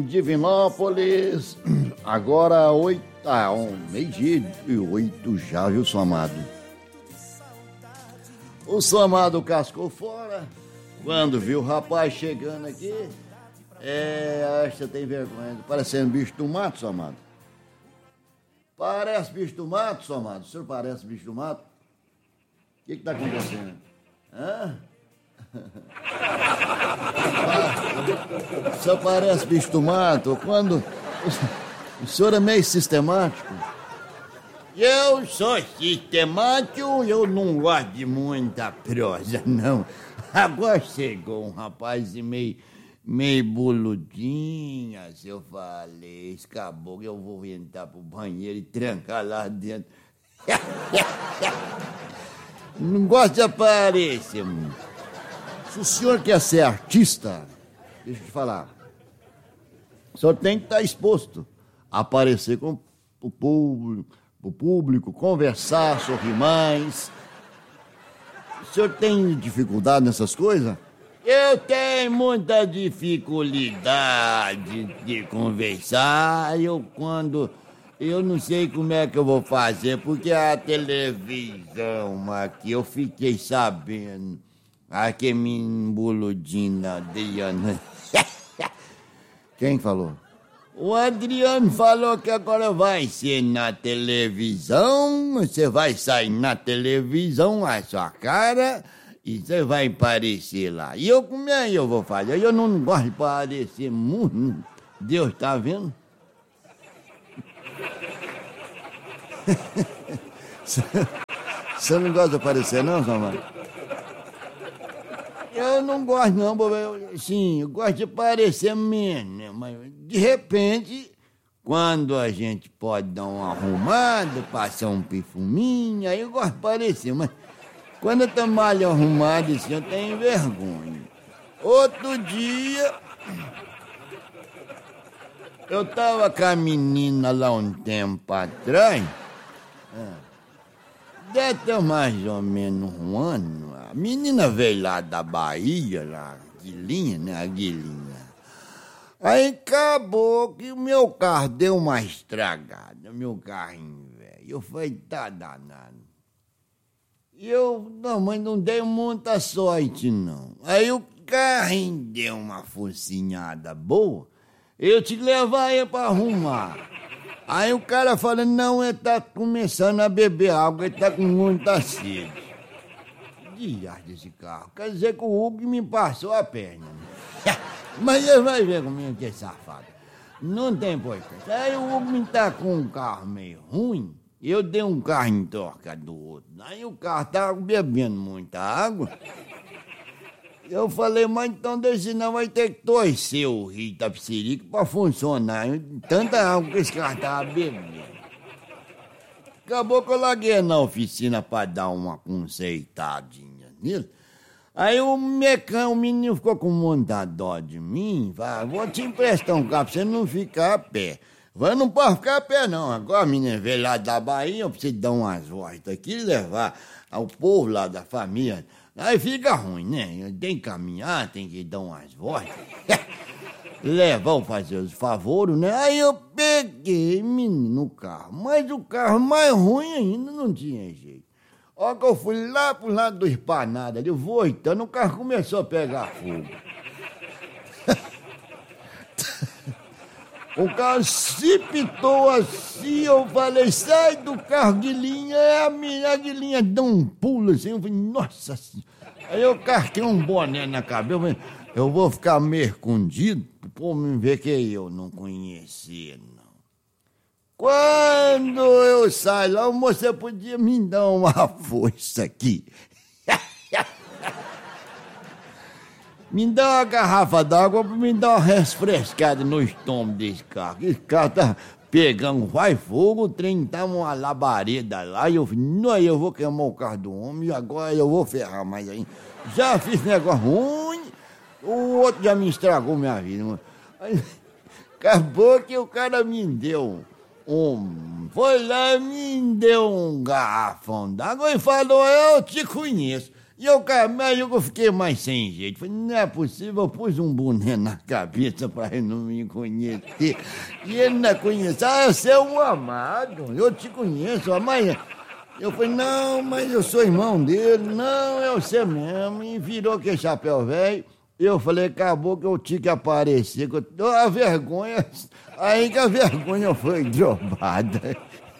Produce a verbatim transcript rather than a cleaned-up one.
Divinópolis, agora oito, ah, um, meio-dia e oito já, viu, seu amado? O seu amado cascou fora quando viu o rapaz chegando aqui. É, acho que você tem vergonha, parecendo bicho do mato, seu amado. Parece bicho do mato, seu amado. O senhor parece bicho do mato? O que que tá acontecendo? Hã? O senhor parece bicho do mato. Quando o senhor é meio sistemático. Eu sou sistemático, eu não gosto de muita prosa, não. Agora chegou um rapaz meio, meio boludinha, se eu falei, acabou, eu vou entrar pro banheiro e trancar lá dentro. Não gosto de aparecer muito. Se o senhor quer ser artista, deixa eu te falar, o senhor tem que estar exposto a aparecer com o público, o público, conversar, sorrir mais. O senhor tem dificuldade nessas coisas? Eu tenho muita dificuldade de conversar. Eu quando... Eu não sei como é que eu vou fazer, porque a televisão aqui, eu fiquei sabendo... Aqui, minha boludinha, Adriana. Quem falou? O Adriano falou que agora vai ser na televisão, você vai sair na televisão, a sua cara, e você vai aparecer lá. E eu, como é que eu vou fazer? Eu não gosto de aparecer muito. Deus tá vendo? Você não gosta de aparecer, não, seu amado? Eu não gosto, não, bobo. Eu, sim, eu gosto de parecer menos, né? Mas, de repente, quando a gente pode dar uma arrumada, passar um perfuminho, aí eu gosto de parecer. Mas quando eu tô mal arrumado, assim, eu tenho vergonha. Outro dia, eu tava com a menina lá um tempo atrás. Ah, deve ter mais ou menos um ano. A menina veio lá da Bahia, lá, Guilinha, né, a Guilinha. Aí acabou que o meu carro deu uma estragada, meu carrinho, velho. Eu falei, tá danado. E eu, não, mas não dei muita sorte, não. Aí o carrinho deu uma focinhada boa, eu te levar ele pra arrumar. Aí o cara fala, não, ele tá começando a beber água, ele tá com muita sede. Dias desse carro. Quer dizer que o Hugo me passou a perna. Mas você vai ver comigo que é safado. Não tem importância. Aí o Hugo me tá com um carro meio ruim. Eu dei um carro em troca do outro. Aí o carro tava bebendo muita água. Eu falei, mas então desse não vai ter que torcer o Rita Psirica pra funcionar. Tanta água que esse carro tava bebendo. Acabou que eu larguei na oficina pra dar uma conceitadinha nele. Aí o mecânico, o menino ficou com muita dó de mim. Vai, vou te emprestar um carro pra você não ficar a pé. Vai, não pode ficar a pé, não. Agora a menina veio lá da Bahia, eu preciso dar umas voltas aqui e levar ao povo lá da família. Aí fica ruim, né? Tem que caminhar, tem que dar umas voltas. Levar, fazer os favores, né? Aí eu peguei, menino, o carro. Mas o carro mais ruim ainda não tinha jeito. Olha que eu fui lá pro lado do espanado ali, voitando, o carro começou a pegar fogo. O carro se pitou assim, eu falei, sai do carro, Guilinha. É a minha Guilinha deu um pulo assim, eu falei, nossa senhora. Aí eu carquei um boné na cabeça, eu falei, eu vou ficar meio escondido, por me ver que eu não conhecia, não. Quando eu saio lá, você podia me dar uma força aqui. Me dá uma garrafa d'água pra me dar uma refrescada no estômago desse carro. Esse carro tá pegando, vai fogo, o trem tá uma labareda lá. E eu falei, não, eu vou queimar o carro do homem e agora eu vou ferrar mais ainda. Já fiz negócio ruim, o outro já me estragou minha vida. Aí, acabou que o cara me deu um... Foi lá e me deu um garrafão d'água e falou, eu te conheço. E eu, mas eu fiquei mais sem jeito. Falei, não é possível, eu pus um boné na cabeça para ele não me conhecer. E ele não conhece. Ah, você é um amado, eu te conheço, mas... Eu falei, não, mas eu sou irmão dele, não, é você mesmo. E virou aquele chapéu velho. Eu falei, acabou que eu tinha que aparecer. Que eu... A vergonha, aí que a vergonha foi drobada.